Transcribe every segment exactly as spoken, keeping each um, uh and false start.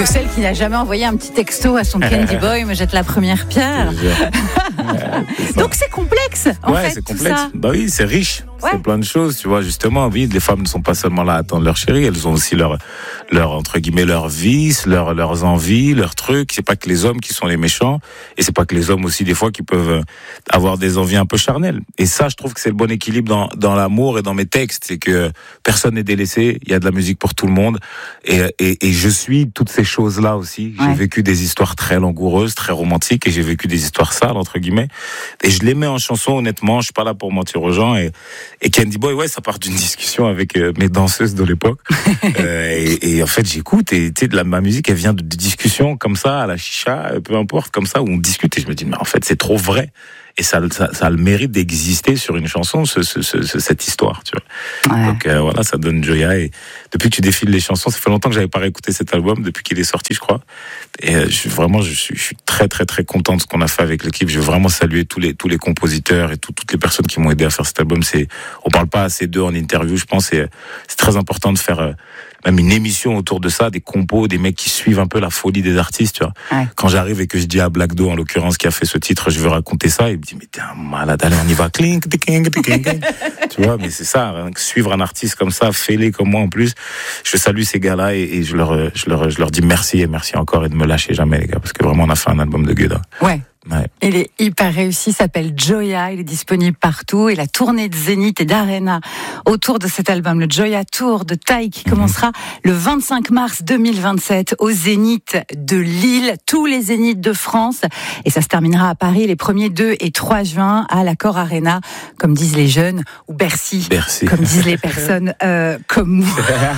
que celle qui n'a jamais envoyé un petit texto à son Candy Boy me jette la première pierre. Ouais, Donc c'est complexe, en ouais, fait, c'est tout complexe. ça. Bah oui, c'est riche. Ouais. C'est plein de choses, tu vois. Justement, oui, les femmes ne sont pas seulement là à attendre leur chéri, elles ont aussi leur, leur entre guillemets, leurs vices, leurs, leurs envies, leurs trucs. C'est pas que les hommes qui sont les méchants, et c'est pas que les hommes aussi des fois qui peuvent avoir des envies un peu charnelles. Et ça, je trouve que c'est le bon équilibre dans, dans l'amour et dans mes textes, c'est que personne n'est délaissé. Il y a de la musique pour tout le monde, et, et, et je suis toutes ces choses-là aussi. J'ai Ouais. vécu des histoires très langoureuses, très romantiques, et j'ai vécu des histoires sales entre guillemets. Et je les mets en chanson, honnêtement. Je suis pas là pour mentir aux gens. Et, et Candy Boy, ouais, ça part d'une discussion avec euh, mes danseuses de l'époque. euh, et, et en fait, j'écoute et tu sais, de la ma musique, elle vient de, de discussions comme ça, à la chicha, peu importe, comme ça, où on discute. Et je me dis, mais en fait, c'est trop vrai. Et ça, ça, ça a le mérite d'exister sur une chanson, ce, ce, ce, cette histoire, tu vois. Ouais. Donc euh, voilà, ça donne Joya. Et depuis que tu défiles les chansons, ça fait longtemps que j'avais pas réécouté cet album, depuis qu'il est sorti, je crois. Et euh, je, vraiment, je suis, je suis très, très, très content de ce qu'on a fait avec l'équipe. Je veux vraiment saluer tous les, tous les compositeurs et tout, toutes les personnes qui m'ont aidé à faire cet album. C'est, on parle pas assez d'eux en interview, je pense. Et c'est très important de faire euh, même une émission autour de ça, des compos, des mecs qui suivent un peu la folie des artistes, tu vois. Ouais. Quand j'arrive et que je dis à Black Do, en l'occurrence, qui a fait ce titre, je veux raconter ça, il me dit, mais t'es un malade, allez, on y va, clink, clink, clink, clink. Tu vois, mais c'est ça, hein, suivre un artiste comme ça, fêlé comme moi en plus. Je salue ces gars-là et, et je leur, je leur, je leur dis merci et merci encore et de me lâcher jamais, les gars, parce que vraiment, on a fait un album de Gueda. Ouais. Ouais. Il est hyper réussi, il s'appelle Joya, il est disponible partout et la tournée de Zénith et d'Arena autour de cet album, le Joya Tour de Taï qui commencera mm-hmm. le vingt-cinq mars deux mille vingt-sept au Zénith de Lille, tous les Zéniths de France et ça se terminera à Paris les premiers deux et trois juin à l'Accor Arena, comme disent les jeunes, ou Bercy, Bercy. comme disent les personnes euh, comme moi.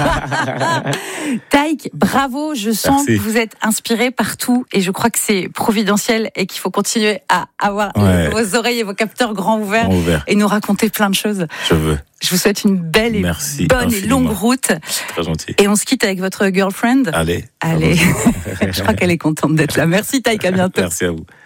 Taïk, bravo, je sens Merci. que vous êtes inspiré partout et je crois que c'est providentiel et qu'il faut continuer à avoir Ouais. vos oreilles et vos capteurs grands ouverts, Grand ouvert. et nous raconter plein de choses. Je veux. Je vous souhaite une belle et Merci bonne infiniment. et longue route. Très gentil. Et on se quitte avec votre girlfriend. Allez. Allez, je crois qu'elle est contente d'être là. Merci Taïk, à bientôt. Merci à vous.